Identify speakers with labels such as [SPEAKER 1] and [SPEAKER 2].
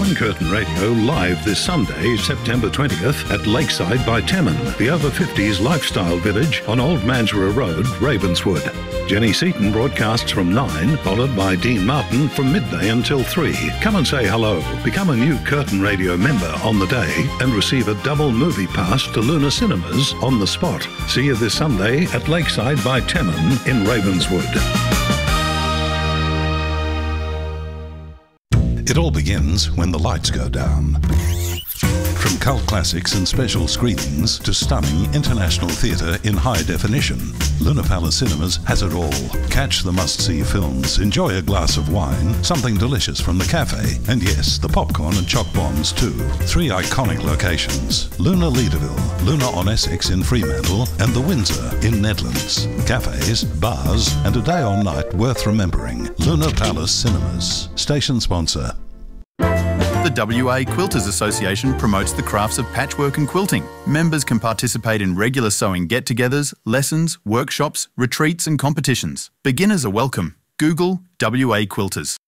[SPEAKER 1] Join Curtin Radio live this Sunday, September 20th at Lakeside by Temmin, the over 50s lifestyle village on Old Mansborough Road, Ravenswood. Jenny Seaton broadcasts from 9, followed by Dean Martin from midday until 3. Come and say hello. Become a new Curtin Radio member on the day and receive a double movie pass to Luna Cinemas on the spot. See you this Sunday at Lakeside by Temmin in Ravenswood.
[SPEAKER 2] It all begins when the lights go down. From cult classics and special screenings to stunning international theatre in high definition, Luna Palace Cinemas has it all. Catch the must-see films, enjoy a glass of wine, something delicious from the cafe, and yes, the popcorn and choc bombs too. 3 iconic locations: Luna Leederville, Luna on Essex in Fremantle, and the Windsor in Nedlands. Cafes, bars, and a day or night worth remembering. Luna Palace Cinemas. Station sponsor.
[SPEAKER 3] The WA Quilters Association promotes the crafts of patchwork and quilting. Members can participate in regular sewing get-togethers, lessons, workshops, retreats and competitions. Beginners are welcome. Google WA Quilters.